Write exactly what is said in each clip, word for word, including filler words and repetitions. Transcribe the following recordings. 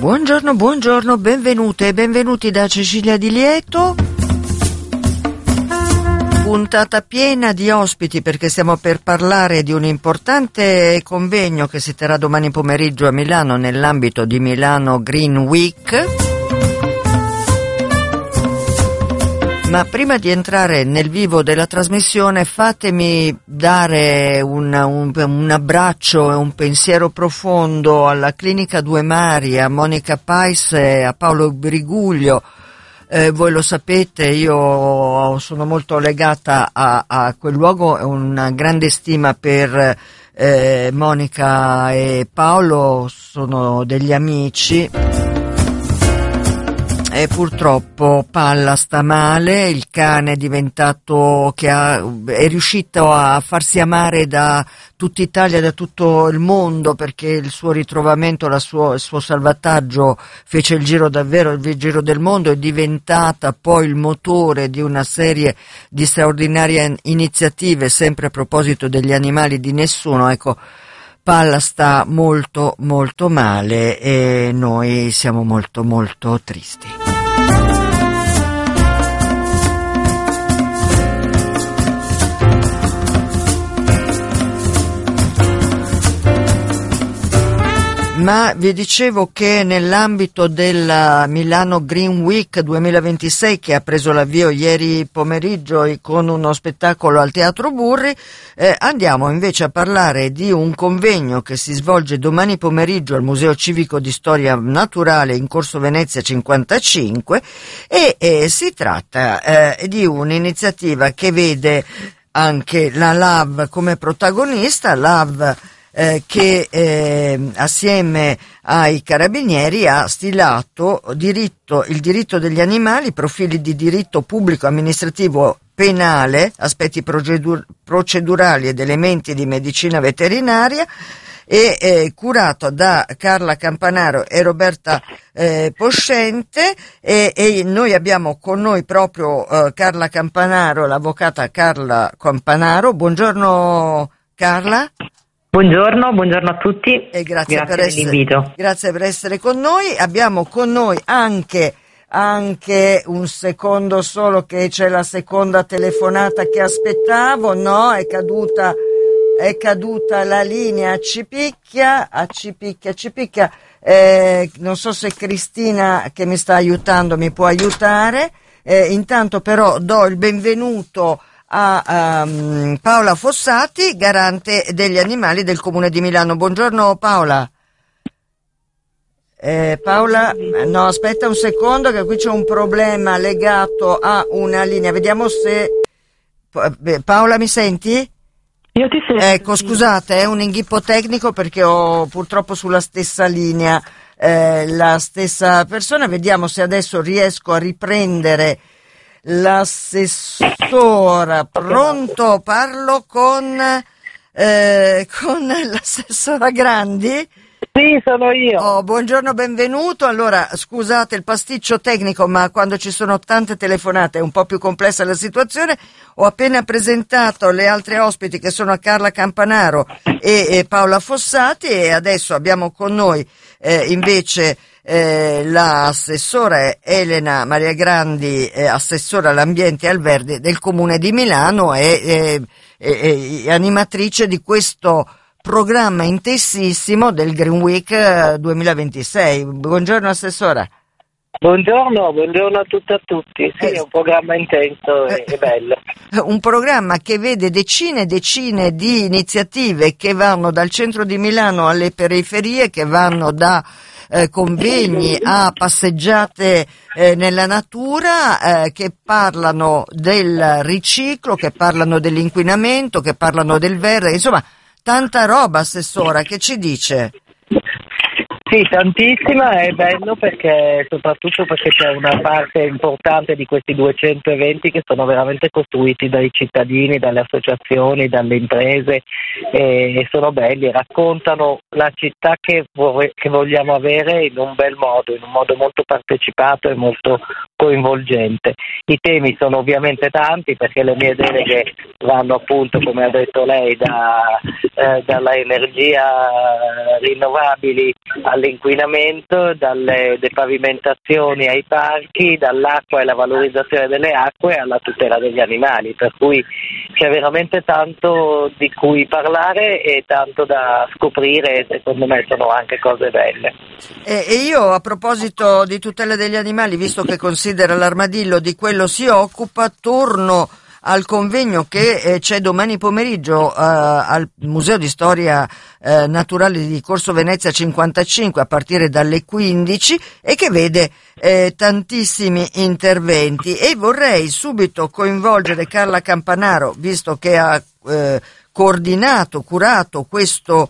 Buongiorno, buongiorno, benvenute e benvenuti da Cecilia Di Lieto. Puntata piena di ospiti perché stiamo per parlare di un importante convegno che si terrà domani pomeriggio a Milano nell'ambito di Milano Green Week. Ma prima di entrare nel vivo della trasmissione fatemi dare un, un, un abbraccio e un pensiero profondo alla Clinica Due Mari, a Monica Pais e a Paolo Briguglio. Eh, voi lo sapete, io sono molto legata a, a quel luogo, una grande stima per eh, Monica e Paolo, sono degli amici. E purtroppo Palla sta male, il cane è diventato, che ha, è riuscito a farsi amare da tutta Italia, da tutto il mondo, perché il suo ritrovamento, la suo, il suo salvataggio fece il giro davvero, il giro del mondo, è diventata poi il motore di una serie di straordinarie iniziative, sempre a proposito degli animali di nessuno, ecco. Palla sta molto molto male e noi siamo molto molto tristi. Ma vi dicevo che nell'ambito della Milano Green Week duemilaventisei, che ha preso l'avvio ieri pomeriggio con uno spettacolo al Teatro Burri, eh, andiamo invece a parlare di un convegno che si svolge domani pomeriggio al Museo Civico di Storia Naturale in Corso Venezia cinquantacinque e eh, si tratta eh, di un'iniziativa che vede anche la L A V come protagonista, L A V Eh, che eh, assieme ai carabinieri ha stilato diritto, il diritto degli animali, profili di diritto pubblico, amministrativo, penale, aspetti procedur- procedurali ed elementi di medicina veterinaria, e eh, curato da Carla Campanaro e Roberta eh, Poscente, e, e noi abbiamo con noi proprio eh, Carla Campanaro, l'avvocata Carla Campanaro. Buongiorno Carla. Buongiorno, buongiorno a tutti e grazie, grazie per essere, dell'invito. Grazie per essere con noi. Abbiamo con noi anche, anche un secondo solo, che c'è la seconda telefonata che aspettavo, no? È caduta, è caduta la linea, ci picchia, a ci picchia, ci picchia. Eh, non so se Cristina, che mi sta aiutando, mi può aiutare. Eh, intanto però do il benvenuto a um, Paola Fossati, garante degli animali del Comune di Milano. Buongiorno Paola. Eh, Paola, no, aspetta un secondo che qui c'è un problema legato a una linea. Vediamo se... Paola, mi senti? Io ti sento. Ecco, scusate, è un inghippo tecnico perché ho purtroppo sulla stessa linea eh, la stessa persona. Vediamo se adesso riesco a riprendere l'assessora. Pronto? Parlo con eh, con l'assessora Grandi? Sì, sono io. Oh, buongiorno, benvenuto. Allora, scusate il pasticcio tecnico, ma quando ci sono tante telefonate è un po' più complessa la situazione. Ho appena presentato le altre ospiti, che sono Carla Campanaro e, e Paola Fossati, e adesso abbiamo con noi eh, invece Eh, l'assessora Elena Maria Grandi, eh, assessora all'ambiente e al verde del Comune di Milano e eh, eh, eh, animatrice di questo programma intensissimo del Green Week duemilaventisei. Buongiorno assessora. Buongiorno, buongiorno a tutti e a tutti. Sì, Eh, è un programma intenso e, e bello. Un programma che vede decine e decine di iniziative che vanno dal centro di Milano alle periferie, che vanno da Eh, convegni a passeggiate eh, nella natura, eh, che parlano del riciclo, che parlano dell'inquinamento, che parlano del verde, insomma tanta roba. Assessora, che ci dice? Sì, tantissima, è bello perché soprattutto perché c'è una parte importante di questi duecento eventi che sono veramente costruiti dai cittadini, dalle associazioni, dalle imprese, e sono belli, raccontano la città che, vorrei, che vogliamo avere in un bel modo, in un modo molto partecipato e molto coinvolgente. I temi sono ovviamente tanti perché le mie deleghe vanno appunto, come ha detto lei, da, eh, dalla energia rinnovabili dall'inquinamento, dalle depavimentazioni ai parchi, dall'acqua e la valorizzazione delle acque alla tutela degli animali, per cui c'è veramente tanto di cui parlare e tanto da scoprire, e secondo me sono anche cose belle. E, e io, a proposito di tutela degli animali, visto che considera l'armadillo di quello si occupa, torno al convegno che eh, c'è domani pomeriggio eh, al Museo di Storia eh, Naturale di Corso Venezia cinquantacinque a partire dalle quindici e che vede eh, tantissimi interventi, e vorrei subito coinvolgere Carla Campanaro, visto che ha eh, coordinato, curato questo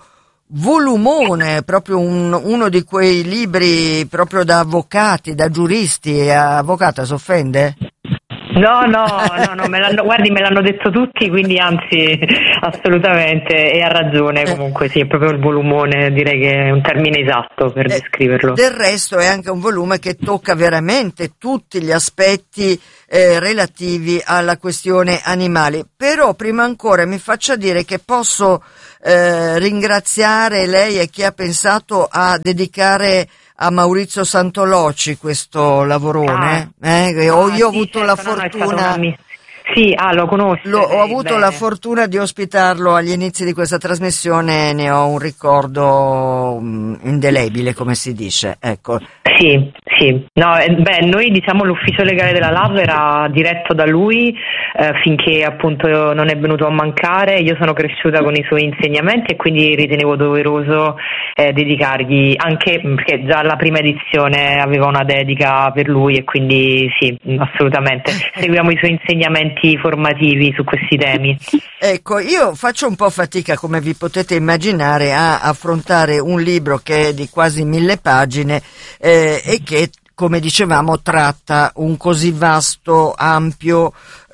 volumone, proprio un, uno di quei libri proprio da avvocati, da giuristi. Avvocata, si offende? No, no, no, no, me l'hanno, guardi, me l'hanno detto tutti, quindi anzi, assolutamente, e ha ragione comunque, sì, è proprio il volumone, direi che è un termine esatto per eh, descriverlo. Del resto è anche un volume che tocca veramente tutti gli aspetti eh, relativi alla questione animali, però prima ancora mi faccia dire che posso eh, ringraziare lei e chi ha pensato a dedicare a Maurizio Santoloci questo lavorone. Ah, eh? Ho, io ho sì, avuto certo, la fortuna no, sì, ah, lo conosco. Lo, ho avuto bene. la fortuna di ospitarlo agli inizi di questa trasmissione, ne ho un ricordo um, indelebile, come si dice, ecco. Sì, sì. No, eh, beh, noi diciamo l'ufficio legale della L A V era diretto da lui eh, finché appunto non è venuto a mancare. Io sono cresciuta con i suoi insegnamenti e quindi ritenevo doveroso eh, dedicargli, anche perché già la prima edizione aveva una dedica per lui, e quindi sì, assolutamente seguiamo i suoi insegnamenti formativi su questi temi. Ecco, io faccio un po' fatica, come vi potete immaginare, a affrontare un libro che è di quasi mille pagine eh, e che, come dicevamo, tratta un così vasto, ampio,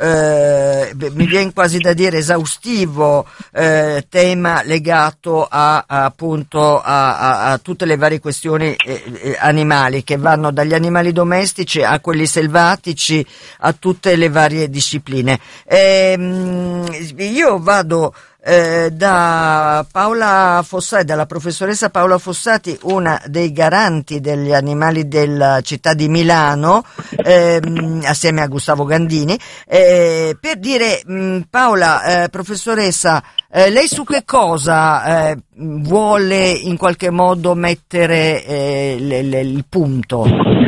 eh, mi viene quasi da dire esaustivo eh, tema legato a, a appunto a, a, a tutte le varie questioni eh, animali, che vanno dagli animali domestici a quelli selvatici, a tutte le varie discipline. Ehm, io vado Eh, da Paola Fossati, dalla professoressa Paola Fossati, una dei garanti degli animali della città di Milano, ehm, assieme a Gustavo Gandini, eh, per dire, mh, Paola, eh, professoressa, eh, lei su che cosa eh, vuole in qualche modo mettere eh, le, le, il punto?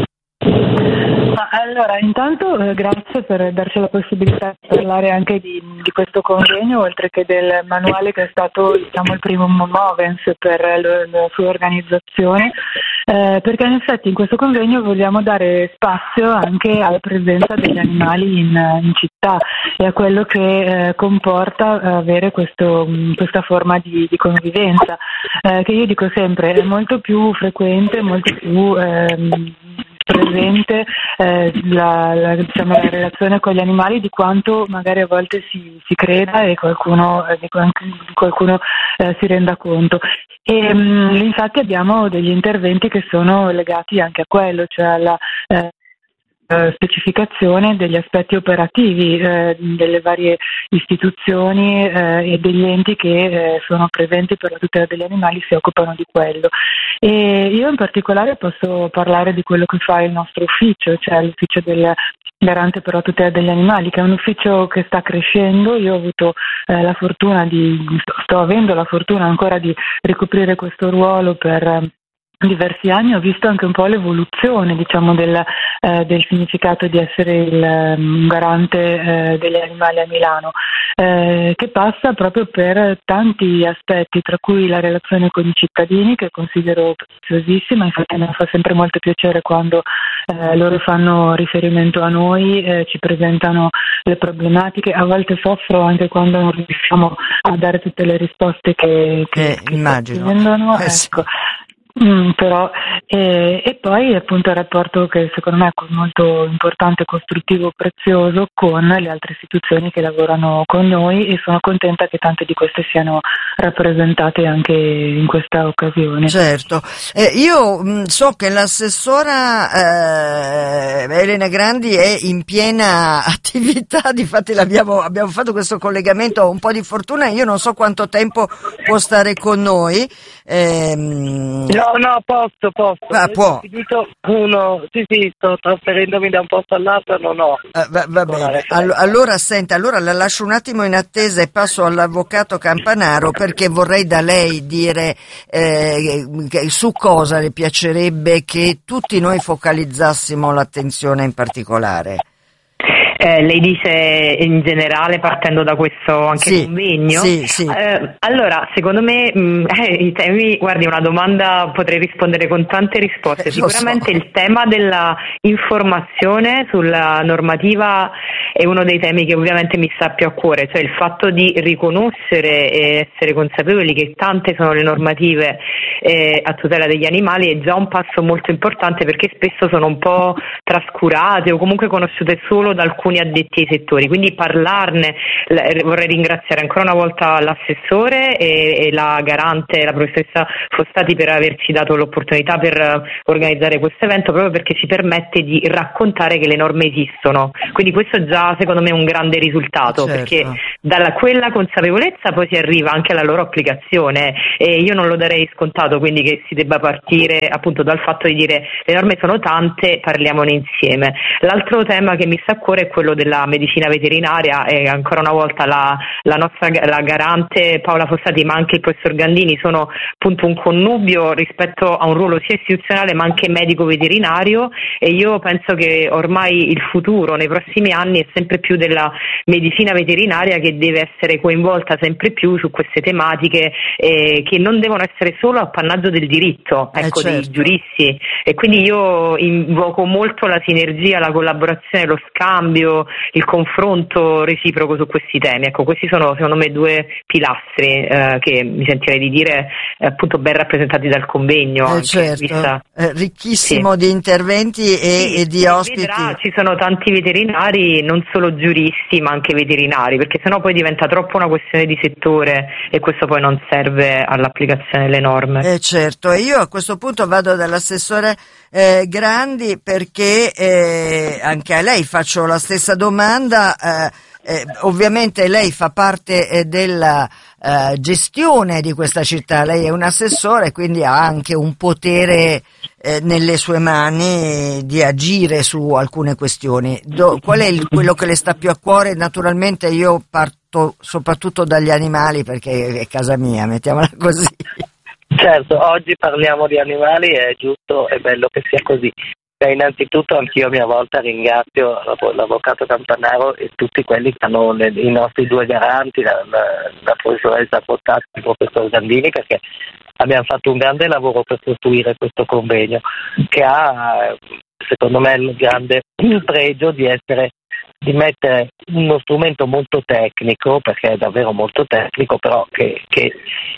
Allora, intanto eh, grazie per darci la possibilità di parlare anche di, di questo convegno, oltre che del manuale che è stato, diciamo, il primo movens per lo, la sua organizzazione, eh, perché in effetti in questo convegno vogliamo dare spazio anche alla presenza degli animali in, in città e a quello che eh, comporta avere questo, questa forma di, di convivenza, eh, che io dico sempre è molto più frequente, molto più ehm, presente eh, la, la, diciamo, la relazione con gli animali di quanto magari a volte si, si creda e qualcuno, eh, di qualcuno eh, si renda conto. E mh, infatti abbiamo degli interventi che sono legati anche a quello, cioè alla eh, specificazione degli aspetti operativi eh, delle varie istituzioni eh, e degli enti che eh, sono presenti per la tutela degli animali, si occupano di quello. E io in particolare posso parlare di quello che fa il nostro ufficio, cioè l'ufficio del Garante per la tutela degli animali, che è un ufficio che sta crescendo. Io ho avuto eh, la fortuna di, sto, sto avendo la fortuna ancora di ricoprire questo ruolo per diversi anni. Ho visto anche un po' l'evoluzione, diciamo, del, eh, del significato di essere il um, garante eh, degli animali a Milano, eh, che passa proprio per tanti aspetti, tra cui la relazione con i cittadini, che considero preziosissima. Infatti mi fa sempre molto piacere quando eh, loro fanno riferimento a noi, eh, ci presentano le problematiche. A volte soffro anche quando non riusciamo a dare tutte le risposte che, che, eh, che immagino. attendono. Ecco. Mm, però E, e poi appunto il rapporto che secondo me è molto importante, costruttivo, prezioso con le altre istituzioni che lavorano con noi, e sono contenta che tante di queste siano rappresentate anche in questa occasione. Certo, eh, io mh, so che l'assessora eh, Elena Grandi è in piena attività, difatti l'abbiamo, abbiamo fatto questo collegamento, un po' di fortuna, io non so quanto tempo può stare con noi. Ehm... No, no, posso, posso. Ah, può. Ho finito uno, sì, sì, sto trasferendomi da un posto all'altro, non ho. Ah, va, va bene, All- allora senta, allora la lascio un attimo in attesa e passo all'avvocato Campanaro, perché vorrei da lei dire eh, su cosa le piacerebbe che tutti noi focalizzassimo l'attenzione in particolare. Eh, lei dice in generale, partendo da questo anche sì, convegno? Sì, sì. Eh, allora, secondo me mh, eh, i temi, guardi, una domanda potrei rispondere con tante risposte. Eh, Sicuramente so. il tema della informazione sulla normativa è uno dei temi che ovviamente mi sta più a cuore, cioè il fatto di riconoscere e essere consapevoli che tante sono le normative eh, a tutela degli animali è già un passo molto importante, perché spesso sono un po' trascurate o comunque conosciute solo da alcuni addetti ai settori, quindi parlarne. Vorrei ringraziare ancora una volta l'assessore e, e la garante, la professoressa Fostati, per averci dato l'opportunità per organizzare questo evento, proprio perché ci permette di raccontare che le norme esistono, quindi questo già secondo me è un grande risultato, certo. Perché dalla quella consapevolezza poi si arriva anche alla loro applicazione, e io non lo darei scontato, quindi che si debba partire appunto dal fatto di dire le norme sono tante, parliamone insieme. L'altro tema che mi sta a cuore è quello della medicina veterinaria, e ancora una volta la, la nostra la garante Paola Fossati ma anche il professor Gandini sono appunto un connubio rispetto a un ruolo sia istituzionale ma anche medico veterinario, e io penso che ormai il futuro nei prossimi anni è sempre più della medicina veterinaria, che deve essere coinvolta sempre più su queste tematiche eh, che non devono essere solo appannaggio del diritto, ecco, eh certo. dei giuristi, e quindi io invoco molto la sinergia, la collaborazione, lo scambio, il confronto reciproco su questi temi. Ecco, questi sono secondo me due pilastri eh, che mi sentirei di dire eh, appunto ben rappresentati dal convegno. Eh anche, certo, vista... eh, ricchissimo sì. di interventi e, sì, e di sì, ospiti. Vedrà, ci sono tanti veterinari, non solo giuristi ma anche veterinari, perché sennò poi diventa troppo una questione di settore e questo poi non serve all'applicazione delle norme. Eh certo, e io a questo punto vado dall'assessore eh, Grandi, perché eh, anche a lei faccio la stessa domanda. Eh, eh, ovviamente lei fa parte eh, della eh, gestione di questa città, lei è un assessore, quindi ha anche un potere eh, nelle sue mani di agire su alcune questioni. Do, qual è il, quello che le sta più a cuore? Naturalmente io parto soprattutto dagli animali, perché è casa mia, mettiamola così. Certo, oggi parliamo di animali, è giusto, è bello che sia così. Beh, innanzitutto anch'io a mia volta ringrazio l'avvocato Campanaro e tutti quelli che hanno le, i nostri due garanti, la, la, la professoressa Fottati e il professor Gandini, perché abbiamo fatto un grande lavoro per costruire questo convegno, che ha secondo me il grande pregio di essere di mettere uno strumento molto tecnico, perché è davvero molto tecnico, però che, che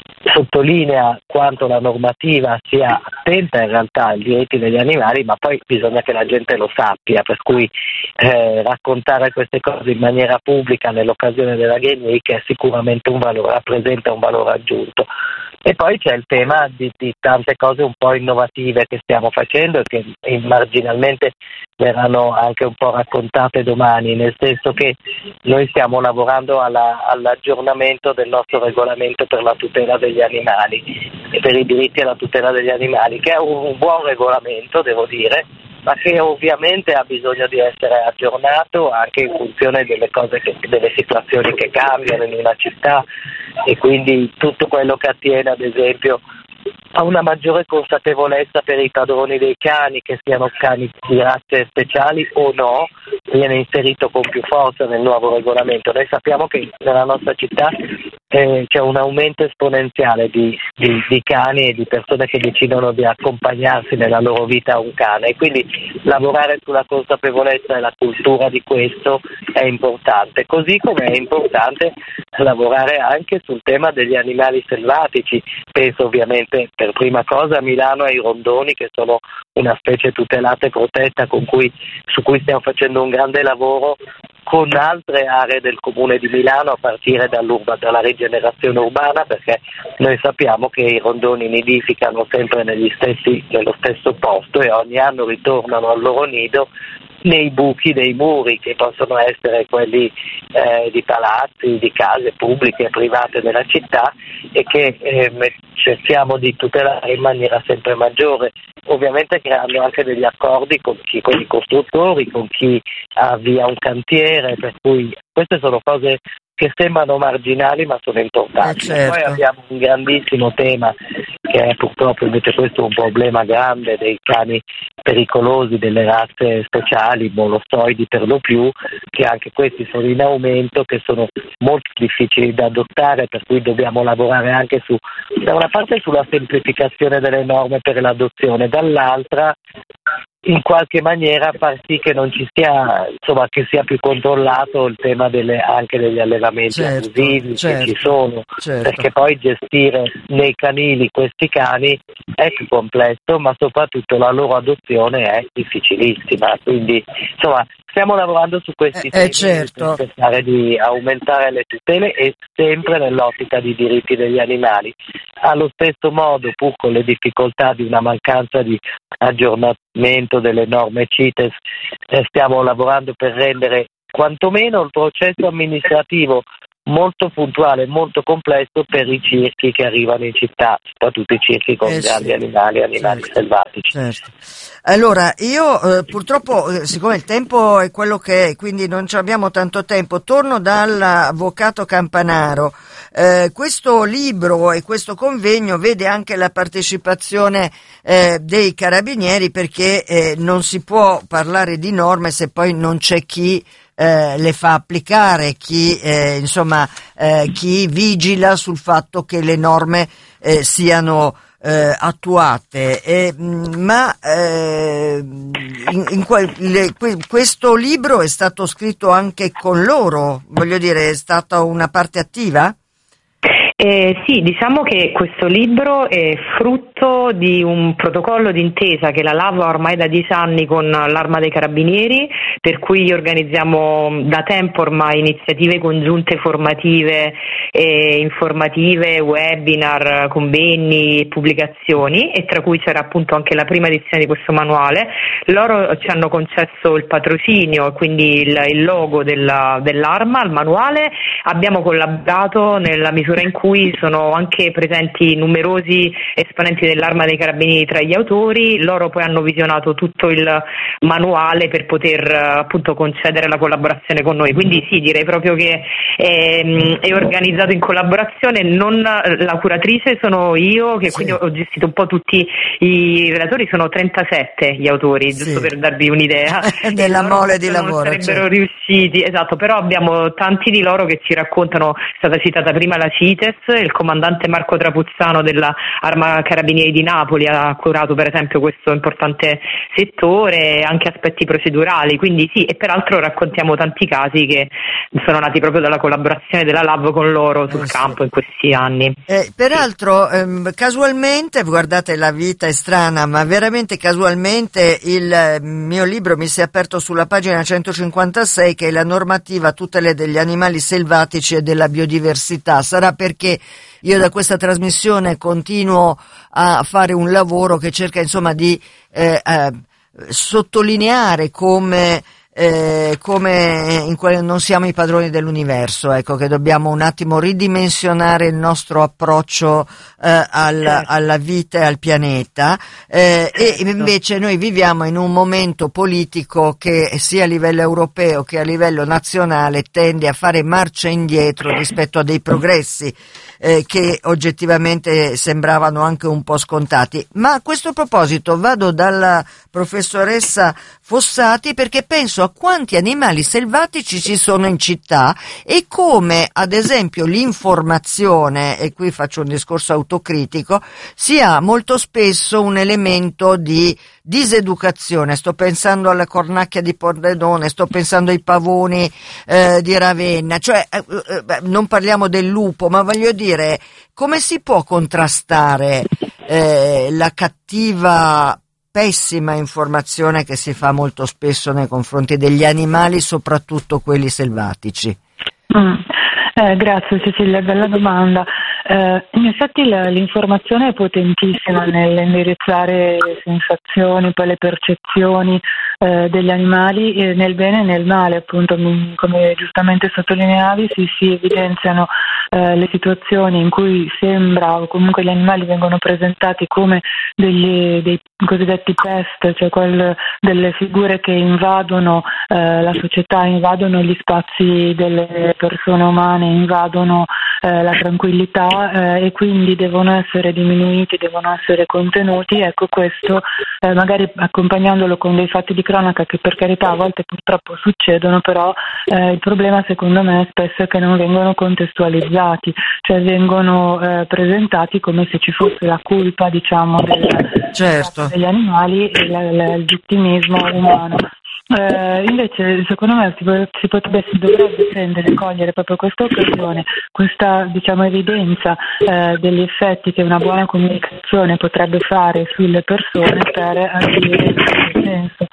sottolinea quanto la normativa sia attenta in realtà ai diritti degli animali, ma poi bisogna che la gente lo sappia, per cui eh, raccontare queste cose in maniera pubblica nell'occasione della Game Week è sicuramente un valore, rappresenta un valore aggiunto. E poi c'è il tema di, di tante cose un po' innovative che stiamo facendo e che marginalmente verranno anche un po' raccontate domani, nel senso che noi stiamo lavorando alla, all'aggiornamento del nostro regolamento per la tutela degli animali e per i diritti alla tutela degli animali, che è un, un buon regolamento, devo dire, ma che ovviamente ha bisogno di essere aggiornato anche in funzione delle cose che, delle situazioni che cambiano in una città, e quindi tutto quello che attiene ad esempio a una maggiore consapevolezza per i padroni dei cani, che siano cani di razze speciali o no, viene inserito con più forza nel nuovo regolamento. Noi sappiamo che nella nostra città eh, c'è un aumento esponenziale di, di, di cani e di persone che decidono di accompagnarsi nella loro vita a un cane, e quindi lavorare sulla consapevolezza e la cultura di questo è importante, così come è importante lavorare anche sul tema degli animali selvatici. Penso ovviamente per prima cosa a Milano ai rondoni, che sono una specie tutelata e protetta con cui, su cui stiamo facendo un grande lavoro con altre aree del comune di Milano, a partire dall'urba, dalla rigenerazione urbana, perché noi sappiamo che i rondoni nidificano sempre negli stessi, nello stesso posto e ogni anno ritornano al loro nido nei buchi dei muri, che possono essere quelli eh, di palazzi, di case pubbliche e private della città, e che eh, cerchiamo di tutelare in maniera sempre maggiore, ovviamente creando anche degli accordi con, chi, con i costruttori, con chi avvia un cantiere, per cui queste sono cose che sembrano marginali ma sono importanti. Eh certo. Poi abbiamo un grandissimo tema, che è purtroppo invece questo un problema grande, dei cani pericolosi, delle razze speciali, molostoidi per lo più, che anche questi sono in aumento, che sono molto difficili da adottare, per cui dobbiamo lavorare anche su, da una parte sulla semplificazione delle norme per l'adozione, dall'altra in qualche maniera far sì che non ci sia, insomma, che sia più controllato il tema delle, anche degli allevamenti certo, abusivi certo, che ci sono, certo. Perché poi gestire nei canili questi cani è più complesso, ma soprattutto la loro adozione è difficilissima, quindi insomma stiamo lavorando su questi eh, temi eh, certo. per cercare di aumentare le tutele, e sempre nell'ottica di diritti degli animali. Allo stesso modo, pur con le difficoltà di una mancanza di aggiornamento delle norme CITES, eh, stiamo lavorando per rendere quantomeno il processo amministrativo molto puntuale, molto complesso per i circhi che arrivano in città, soprattutto i circhi con eh grandi sì, animali, animali certo, selvatici. Certo. Allora, io eh, purtroppo, eh, siccome il tempo è quello che è, quindi non ci abbiamo tanto tempo, torno dall'avvocato Campanaro. Eh, questo libro e questo convegno vede anche la partecipazione eh, dei carabinieri, perché eh, non si può parlare di norme se poi non c'è chi Eh, le fa applicare, chi eh, insomma eh, chi vigila sul fatto che le norme eh, siano eh, attuate, e, ma eh, in, in que- le, que- questo libro è stato scritto anche con loro, voglio dire, è stata una parte attiva? Eh, sì, diciamo che questo libro è frutto di un protocollo d'intesa che la LAV ha ormai da dieci anni con l'Arma dei Carabinieri, per cui organizziamo da tempo ormai iniziative congiunte formative e informative, webinar, convegni, pubblicazioni, e tra cui c'era appunto anche la prima edizione di questo manuale. Loro ci hanno concesso il patrocinio, quindi il, il logo della, dell'Arma al manuale. Abbiamo collaborato nella misura in cui sono anche presenti numerosi esponenti dell'Arma dei Carabinieri tra gli autori. Loro poi hanno visionato tutto il manuale per poter appunto concedere la collaborazione con noi, quindi sì, direi proprio che è, è organizzato in collaborazione. Non, la curatrice sono io, che sì, quindi ho gestito un po' tutti i relatori, sono trentasette gli autori, sì, giusto per darvi un'idea della mole di lavoro, non sarebbero certo. riusciti, esatto, però abbiamo tanti di loro che ci raccontano. È stata citata prima la CITES, il comandante Marco Trapuzzano della Arma Carabinieri di Napoli ha curato per esempio questo importante settore, anche aspetti procedurali, quindi sì, e peraltro raccontiamo tanti casi che sono nati proprio dalla collaborazione della LAV con loro sul eh, campo sì. in questi anni. Eh, peraltro ehm, casualmente, guardate, la vita è strana, ma veramente casualmente il eh, mio libro mi si è aperto sulla pagina centocinquantasei, che è la normativa tutele degli animali selvatici e della biodiversità. Sarà perché io da questa trasmissione continuo a fare un lavoro che cerca insomma di eh, eh, sottolineare come Eh, come in que- non siamo i padroni dell'universo, ecco, che dobbiamo un attimo ridimensionare il nostro approccio eh, al, certo. alla vita e al pianeta, eh, certo. e invece noi viviamo in un momento politico che sia a livello europeo che a livello nazionale tende a fare marcia indietro rispetto a dei progressi eh, che oggettivamente sembravano anche un po' scontati. Ma a questo proposito vado dalla professoressa Fossati, perché penso a quanti animali selvatici ci sono in città e come, ad esempio, l'informazione, e qui faccio un discorso autocritico, sia molto spesso un elemento di diseducazione. Sto pensando alla cornacchia di Pordenone, sto pensando ai pavoni eh, di Ravenna, cioè eh, eh, non parliamo del lupo, ma voglio dire, come si può contrastare eh, la cattiva, pessima informazione che si fa molto spesso nei confronti degli animali, soprattutto quelli selvatici? Mm. Eh, grazie Cecilia, bella domanda. Eh, in effetti la, l'informazione è potentissima nell'indirizzare le sensazioni, poi le percezioni eh, degli animali eh, nel bene e nel male, appunto, mi, come giustamente sottolineavi, si, si evidenziano eh, le situazioni in cui sembra, o comunque gli animali vengono presentati come degli, dei cosiddetti pest, cioè quel, delle figure che invadono eh, la società, invadono gli spazi delle persone umane, invadono eh, la tranquillità eh, e quindi devono essere diminuiti, devono essere contenuti. Ecco, questo eh, magari accompagnandolo con dei fatti di cronaca che per carità a volte purtroppo succedono, però eh, il problema secondo me spesso è che non vengono contestualizzati, cioè vengono eh, presentati come se ci fosse la colpa, diciamo, del, certo. degli animali e la, la, il vittimismo umano. Eh, invece secondo me si, si potrebbe, si dovrebbe prendere e cogliere proprio questa occasione, questa diciamo evidenza eh, degli effetti che una buona comunicazione potrebbe fare sulle persone per agire in questo senso.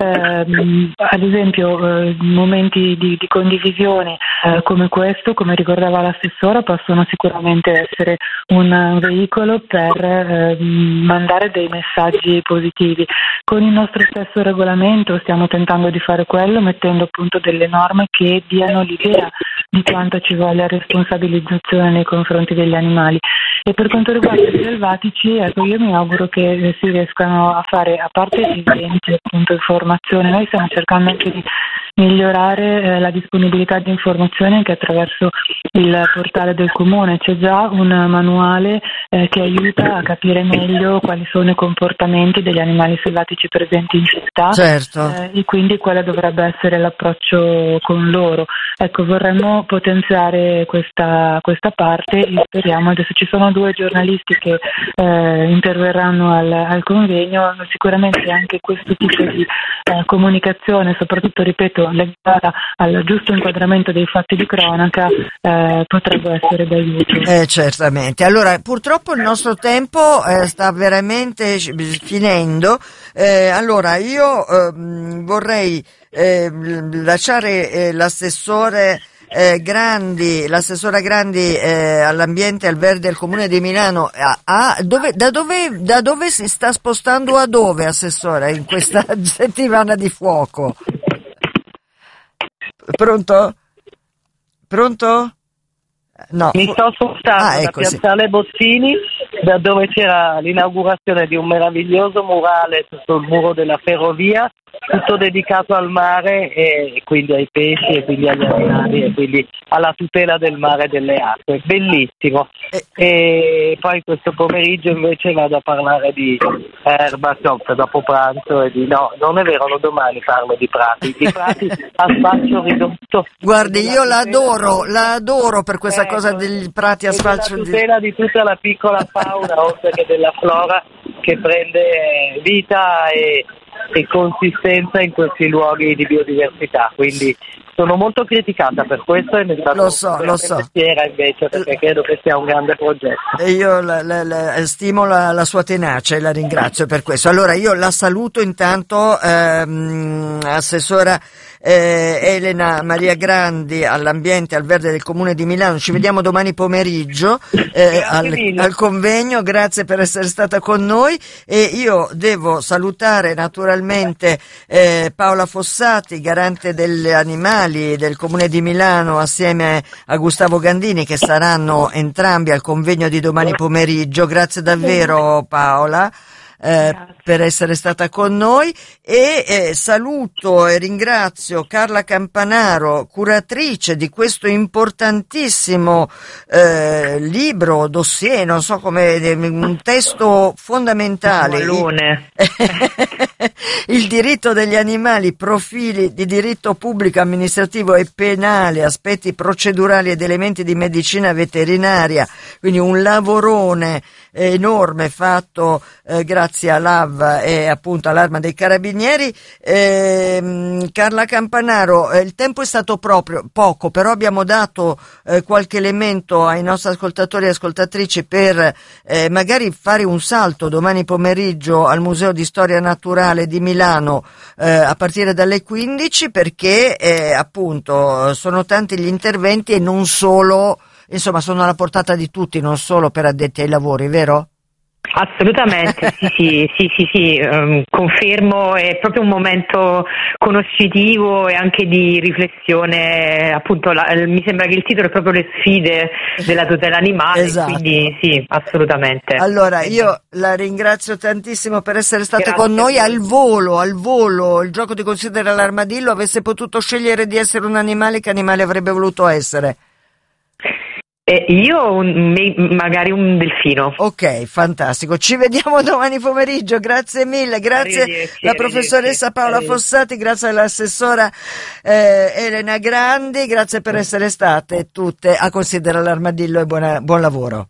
Eh, ad esempio eh, momenti di, di condivisione eh, come questo, come ricordava l'assessora, possono sicuramente essere un veicolo per eh, mandare dei messaggi positivi. Con il nostro stesso regolamento stiamo tentando di fare quello, mettendo appunto delle norme che diano l'idea di quanto ci voglia responsabilizzazione nei confronti degli animali. E per quanto riguarda i selvatici, ecco, io mi auguro che si riescano a fare, a parte eventi, appunto informazione, noi stiamo cercando anche di migliorare eh, la disponibilità di informazioni anche attraverso il portale del comune. C'è già un manuale eh, che aiuta a capire meglio quali sono i comportamenti degli animali selvatici presenti in città, certo. eh, e quindi quale dovrebbe essere l'approccio con loro. Ecco, vorremmo potenziare questa, questa parte e speriamo, adesso ci sono due giornalisti che eh, interverranno al, al convegno, sicuramente anche questo tipo di eh, comunicazione, soprattutto, ripeto, legata al giusto inquadramento dei fatti di cronaca, eh, potrebbe essere d'aiuto. Eh, certamente. Allora, purtroppo il nostro tempo eh, sta veramente finendo. Eh, allora, io eh, vorrei eh, lasciare eh, l'assessore Eh, Grandi, l'assessora Grandi eh, all'ambiente e al verde del Comune di Milano. A, a, dove, da, dove, da dove si sta spostando a dove, assessora, in questa settimana di fuoco? Pronto? Pronto? No. Mi sto spostando ah, ecco, da Piazzale sì. Bozzini, da dove c'era l'inaugurazione di un meraviglioso murale sul muro della ferrovia, tutto dedicato al mare e quindi ai pesci e quindi agli animali e quindi alla tutela del mare e delle acque. Bellissimo. Eh. E poi questo pomeriggio invece vado a parlare di erba, no, dopo pranzo, e di no, non è vero, non domani parlo di prati, di prati a spaccio ridotto. Guardi, io l'adoro, l'adoro per questa eh, cosa degli prati a spaccio. La tutela di tutta la piccola fauna, oltre che della flora, che prende vita e e consistenza in questi luoghi di biodiversità, quindi sono molto criticata per questo e ne lo so, lo so. invece perché credo che sia un grande progetto. E io la, la, la, stimo la, la sua tenacia e la ringrazio per questo. Allora io la saluto intanto, ehm, assessora eh, Elena Maria Grandi all'ambiente e al verde del Comune di Milano. Ci vediamo domani pomeriggio eh, al, al convegno. Grazie per essere stata con noi e io devo salutare naturalmente eh, Paola Fossati, garante degli animali del Comune di Milano, assieme a Gustavo Gandini, che saranno entrambi al convegno di domani pomeriggio. Grazie davvero Paola eh, per essere stata con noi e eh, saluto e ringrazio Carla Campanaro, curatrice di questo importantissimo eh, libro, dossier, non so come, un testo fondamentale il diritto degli animali, profili di diritto pubblico, amministrativo e penale, aspetti procedurali ed elementi di medicina veterinaria, quindi un lavorone enorme fatto eh, grazie all'A V e appunto all'Arma dei Carabinieri. Eh, Carla Campanaro, eh, il tempo è stato proprio poco, però abbiamo dato eh, qualche elemento ai nostri ascoltatori e ascoltatrici per eh, magari fare un salto domani pomeriggio al Museo di Storia Naturale di Milano eh, a partire dalle quindici, perché eh, appunto sono tanti gli interventi e non solo, insomma sono alla portata di tutti, non solo per addetti ai lavori, vero? Assolutamente, sì, sì, sì, sì, sì, um, confermo, è proprio un momento conoscitivo e anche di riflessione, appunto la, mi sembra che il titolo è proprio le sfide della tutela animale, esatto. Quindi sì, assolutamente. Allora io la ringrazio tantissimo per essere stata Grazie con noi al volo, al volo, il gioco di Considera l'armadillo, avesse potuto scegliere di essere un animale, che animale avrebbe voluto essere? Eh, io un, magari un delfino. Ok, fantastico. Ci vediamo domani pomeriggio. Grazie mille. Grazie alla professoressa Paola Fossati, grazie all'assessora eh, Elena Grandi, grazie per essere state tutte a Considera l'armadillo e buona, buon lavoro.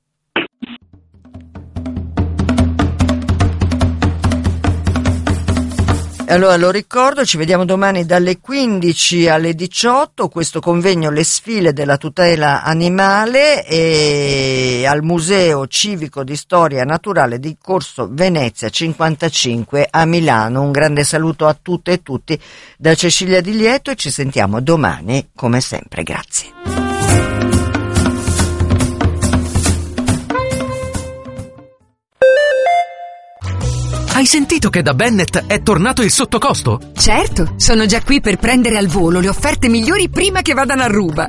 Allora lo ricordo, ci vediamo domani dalle quindici alle diciotto, questo convegno Le sfile della tutela animale e al Museo Civico di Storia Naturale di Corso Venezia cinquantacinque a Milano. Un grande saluto a tutte e tutti da Cecilia Di Lieto e ci sentiamo domani come sempre. Grazie. Hai sentito che da Bennett è tornato il sottocosto? Certo, sono già qui per prendere al volo le offerte migliori prima che vadano a ruba.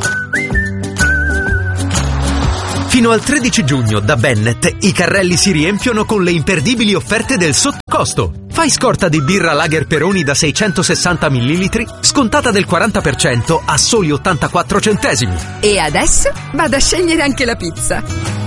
Fino al tredici giugno da Bennett i carrelli si riempiono con le imperdibili offerte del sottocosto. Fai scorta di birra Lager Peroni da seicentosessanta millilitri, scontata del quaranta per cento a soli ottantaquattro centesimi. E adesso vado a scegliere anche la pizza.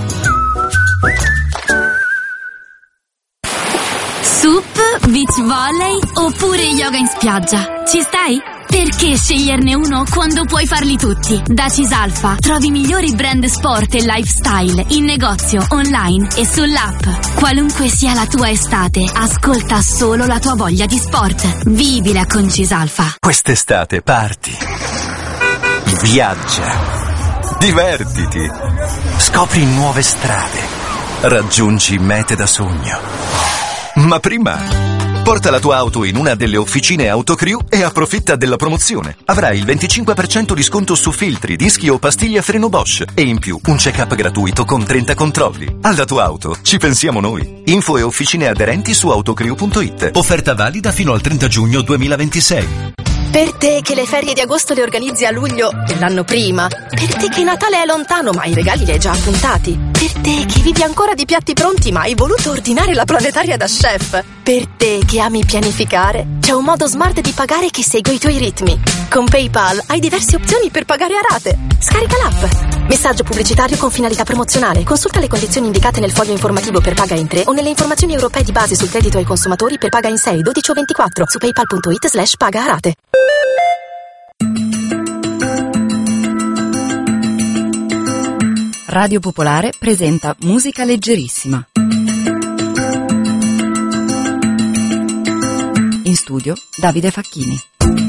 Sup, beach volley oppure yoga in spiaggia? Ci stai? Perché sceglierne uno quando puoi farli tutti? Da Cisalfa trovi i migliori brand sport e lifestyle in negozio, online e sull'app. Qualunque sia la tua estate, ascolta solo la tua voglia di sport. Vivila con Cisalfa. Quest'estate parti, viaggia, divertiti, scopri nuove strade, raggiungi mete da sogno. Ma prima, porta la tua auto in una delle officine Autocrew e approfitta della promozione. Avrai il venticinque per cento di sconto su filtri, dischi o pastiglie a freno Bosch e in più un check-up gratuito con trenta controlli. Alla tua auto ci pensiamo noi. Info e officine aderenti su autocrew punto it. Offerta valida fino al trenta giugno duemilaventisei. Per te che le ferie di agosto le organizzi a luglio dell'anno prima. Per te che Natale è lontano ma i regali li hai già appuntati. Per te che vivi ancora di piatti pronti ma hai voluto ordinare la planetaria da chef. Per te che ami pianificare, c'è un modo smart di pagare che segue i tuoi ritmi. Con PayPal hai diverse opzioni per pagare a rate. Scarica l'app. Messaggio pubblicitario con finalità promozionale. Consulta le condizioni indicate nel foglio informativo per paga in tre o nelle informazioni europee di base sul credito ai consumatori per paga in sei, dodici o ventiquattro su paypal punto it slash paga a rate. Radio Popolare presenta Musica Leggerissima. In studio Davide Facchini.